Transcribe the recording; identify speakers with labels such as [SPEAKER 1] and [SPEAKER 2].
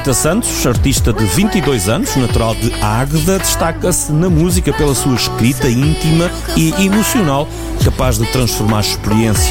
[SPEAKER 1] Rita Santos, artista de 22 anos, natural de Águeda, destaca-se na música pela sua escrita íntima e emocional, capaz de transformar experiências